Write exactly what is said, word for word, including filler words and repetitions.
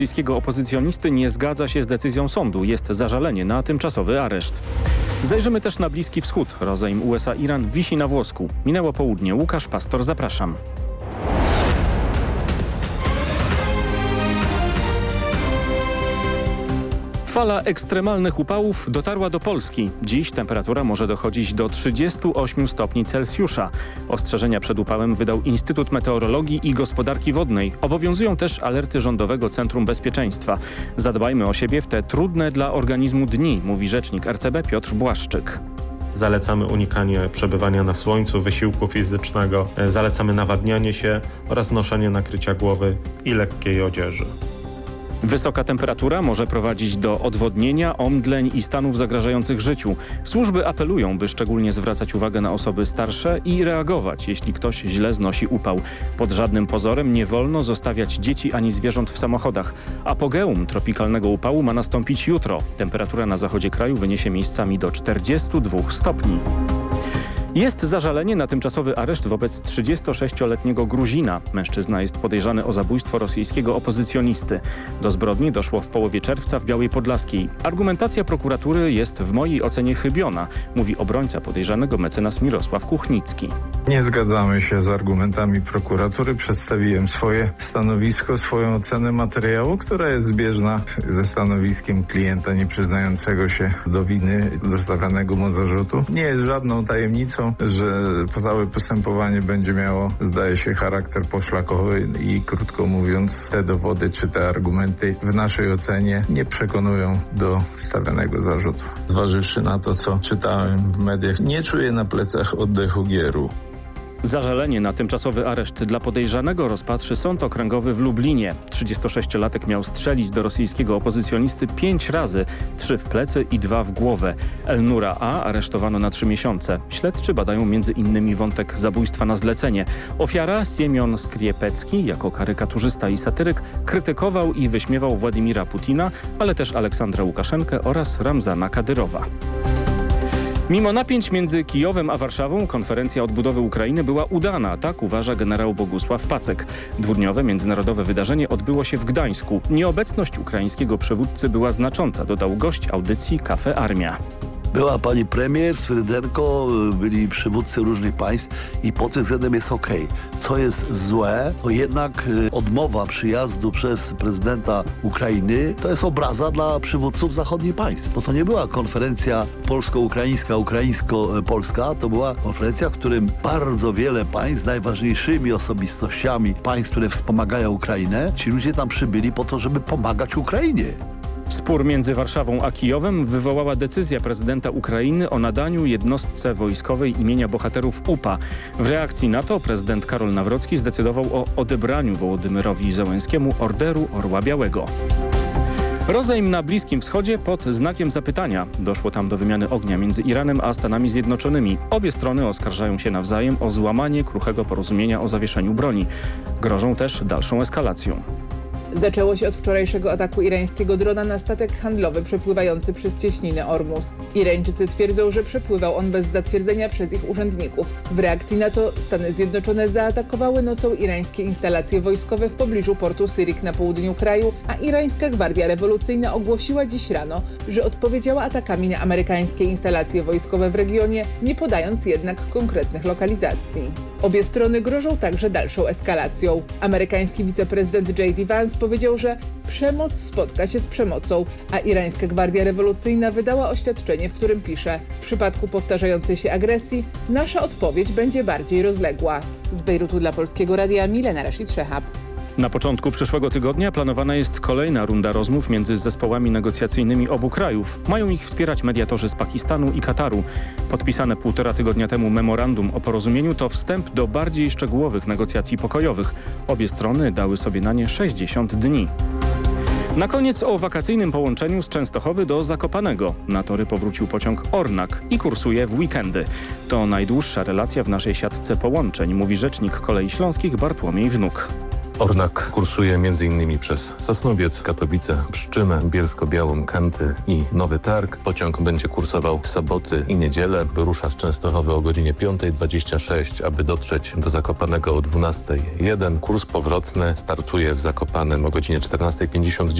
rosyjskiego opozycjonisty nie zgadza się z decyzją sądu. Jest zażalenie na tymczasowy areszt. Zajrzymy też na Bliski Wschód. Rozejm U S A-Iran wisi na włosku. Minęło południe. Łukasz Pastor, zapraszam. Fala ekstremalnych upałów dotarła do Polski. Dziś temperatura może dochodzić do trzydziestu ośmiu stopni Celsjusza. Ostrzeżenia przed upałem wydał Instytut Meteorologii i Gospodarki Wodnej. Obowiązują też alerty Rządowego Centrum Bezpieczeństwa. Zadbajmy o siebie w te trudne dla organizmu dni, mówi rzecznik R C B Piotr Błaszczyk. Zalecamy unikanie przebywania na słońcu, wysiłku fizycznego, zalecamy nawadnianie się oraz noszenie nakrycia głowy i lekkiej odzieży. Wysoka temperatura może prowadzić do odwodnienia, omdleń i stanów zagrażających życiu. Służby apelują, by szczególnie zwracać uwagę na osoby starsze i reagować, jeśli ktoś źle znosi upał. Pod żadnym pozorem nie wolno zostawiać dzieci ani zwierząt w samochodach. Apogeum tropikalnego upału ma nastąpić jutro. Temperatura na zachodzie kraju wyniesie miejscami do czterdziestu dwóch stopni. Jest zażalenie na tymczasowy areszt wobec trzydziestosześcioletniego Gruzina. Mężczyzna jest podejrzany o zabójstwo rosyjskiego opozycjonisty. Do zbrodni doszło w połowie czerwca w Białej Podlaskiej. Argumentacja prokuratury jest w mojej ocenie chybiona, mówi obrońca podejrzanego mecenas Mirosław Kuchnicki. Nie zgadzamy się z argumentami prokuratury. Przedstawiłem swoje stanowisko, swoją ocenę materiału, która jest zbieżna ze stanowiskiem klienta nieprzyznającego się do winy dostawanego mu zarzutu. Nie jest żadną tajemnicą, że całe postępowanie będzie miało, zdaje się, charakter poszlakowy i krótko mówiąc te dowody czy te argumenty w naszej ocenie nie przekonują do stawianego zarzutu. Zważywszy na to, co czytałem w mediach, nie czuję na plecach oddechu gieru. Zażalenie na tymczasowy areszt dla podejrzanego rozpatrzy Sąd Okręgowy w Lublinie. trzydziestosześciolatek miał strzelić do rosyjskiego opozycjonisty pięć razy, trzy w plecy i dwa w głowę. Elnura A. aresztowano na trzy miesiące. Śledczy badają między innymi wątek zabójstwa na zlecenie. Ofiara, Siemion Skriepecki, jako karykaturzysta i satyryk, krytykował i wyśmiewał Władimira Putina, ale też Aleksandra Łukaszenkę oraz Ramzana Kadyrowa. Mimo napięć między Kijowem a Warszawą konferencja odbudowy Ukrainy była udana, tak uważa generał Bogusław Pacek. Dwudniowe międzynarodowe wydarzenie odbyło się w Gdańsku. Nieobecność ukraińskiego przywódcy była znacząca, dodał gość audycji Cafe Armia. Była pani premier, Swyrydenko, byli przywódcy różnych państw i pod tym względem jest okej. Co jest złe, to jednak odmowa przyjazdu przez prezydenta Ukrainy to jest obraza dla przywódców zachodnich państw. Bo to nie była konferencja polsko-ukraińska, ukraińsko-polska, to była konferencja, w którym bardzo wiele państw z najważniejszymi osobistościami państw, które wspomagają Ukrainę, ci ludzie tam przybyli po to, żeby pomagać Ukrainie. Spór między Warszawą a Kijowem wywołała decyzja prezydenta Ukrainy o nadaniu jednostce wojskowej imienia bohaterów U P A. W reakcji na to prezydent Karol Nawrocki zdecydował o odebraniu Wołodymyrowi Zełenskiemu Orderu Orła Białego. Rozejm na Bliskim Wschodzie pod znakiem zapytania. Doszło tam do wymiany ognia między Iranem a Stanami Zjednoczonymi. Obie strony oskarżają się nawzajem o złamanie kruchego porozumienia o zawieszeniu broni. Grożą też dalszą eskalacją. Zaczęło się od wczorajszego ataku irańskiego drona na statek handlowy przepływający przez cieśninę Ormus. Irańczycy twierdzą, że przepływał on bez zatwierdzenia przez ich urzędników. W reakcji na to Stany Zjednoczone zaatakowały nocą irańskie instalacje wojskowe w pobliżu portu Syrik na południu kraju, a irańska Gwardia Rewolucyjna ogłosiła dziś rano, że odpowiedziała atakami na amerykańskie instalacje wojskowe w regionie, nie podając jednak konkretnych lokalizacji. Obie strony grożą także dalszą eskalacją. Amerykański wiceprezydent J D Vance powiedział, że przemoc spotka się z przemocą, a irańska Gwardia Rewolucyjna wydała oświadczenie, w którym pisze: w przypadku powtarzającej się agresji nasza odpowiedź będzie bardziej rozległa. Z Bejrutu dla Polskiego Radia Milena Rashid Szehab. Na początku przyszłego tygodnia planowana jest kolejna runda rozmów między zespołami negocjacyjnymi obu krajów. Mają ich wspierać mediatorzy z Pakistanu i Kataru. Podpisane półtora tygodnia temu memorandum o porozumieniu to wstęp do bardziej szczegółowych negocjacji pokojowych. Obie strony dały sobie na nie sześćdziesiąt dni. Na koniec o wakacyjnym połączeniu z Częstochowy do Zakopanego. Na tory powrócił pociąg Ornak i kursuje w weekendy. To najdłuższa relacja w naszej siatce połączeń, mówi rzecznik Kolei Śląskich Bartłomiej Wnuk. Ornak kursuje m.in. przez Sosnowiec, Katowice, Pszczymę, Bielsko-Białą, Kęty i Nowy Targ. Pociąg będzie kursował w soboty i niedzielę. Wyrusza z Częstochowy o godzinie piątej dwadzieścia sześć, aby dotrzeć do Zakopanego o dwunastej jeden. Kurs powrotny startuje w Zakopanem o godzinie czternastej pięćdziesiąt dziewięć.